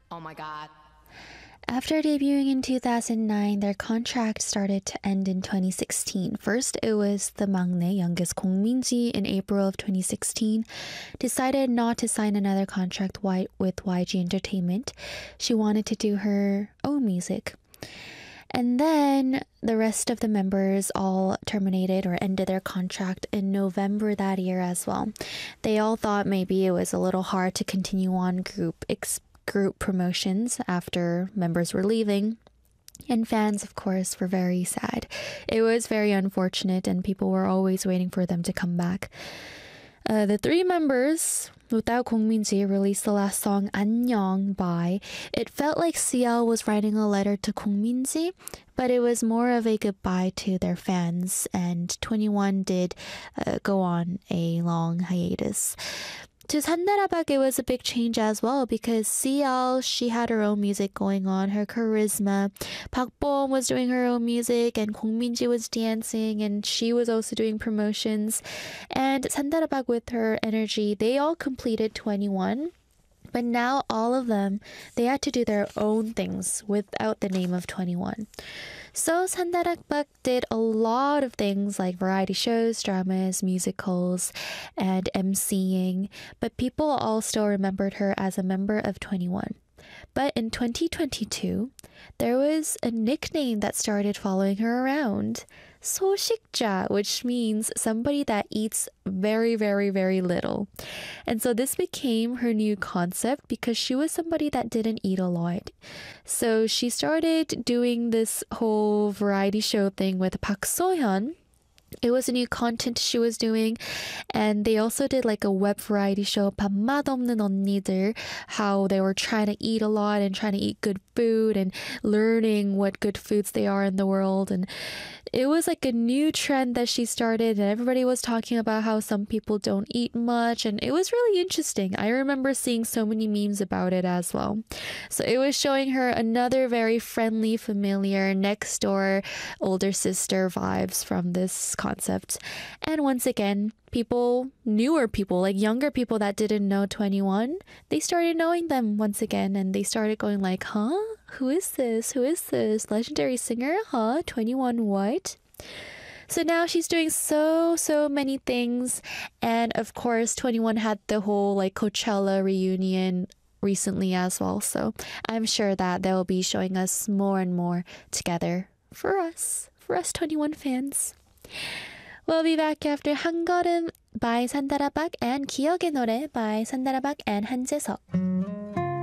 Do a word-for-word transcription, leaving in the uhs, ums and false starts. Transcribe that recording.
Oh my god. After debuting in two thousand nine, their contract started to end in twenty sixteen. First, it was the maknae, youngest Kong Min-ji, in April of twenty sixteen, decided not to sign another contract with Y G Entertainment. She wanted to do her own music. And then the rest of the members all terminated or ended their contract in November that year as well. They all thought maybe it was a little hard to continue on group ex- group promotions after members were leaving. And fans, of course, were very sad. It was very unfortunate, and people were always waiting for them to come back. Uh, the three members, without Kong Min-ji, released the last song 안녕 by. It felt like C L was writing a letter to Kong Min-ji, but it was more of a goodbye to their fans, and twenty-one did uh, go on a long hiatus. To 산다라박, it was a big change as well because C L, she had her own music going on, her charisma. Park Bo was doing her own music and Kong Min-ji was dancing and she was also doing promotions. And 산다라박, with her energy, they all completed twenty-one. But now all of them, they had to do their own things without the name of twenty-one. So 산다라박 did a lot of things like variety shows, dramas, musicals, and emceeing, but people all still remembered her as a member of twenty-one. But in twenty twenty-two, there was a nickname that started following her around. 소식자, which means somebody that eats very, very, very little. And so this became her new concept because she was somebody that didn't eat a lot. So she started doing this whole variety show thing with Park So-hyun. It was a new content she was doing, and they also did like a web variety show, 밥맛 없는 언니들, how they were trying to eat a lot and trying to eat good food and learning what good foods they are in the world. And it was like a new trend that she started, and everybody was talking about how some people don't eat much, and it was really interesting. I remember seeing so many memes about it as well. So it was showing her another very friendly, familiar, next door older sister vibes from this concept. And once again, people, newer people, like younger people that didn't know twenty-one, they started knowing them once again, and they started going like, huh? Who is this? Who is this? Legendary singer? Huh? twenty-one what? So now she's doing so, so many things. And of course, twenty-one had the whole like Coachella reunion recently as well. So I'm sure that they'll be showing us more and more together for us, for us twenty-one fans. We'll be back after 한 걸음 by 산다라박 and 기억의 노래 by 산다라박 and 한재석.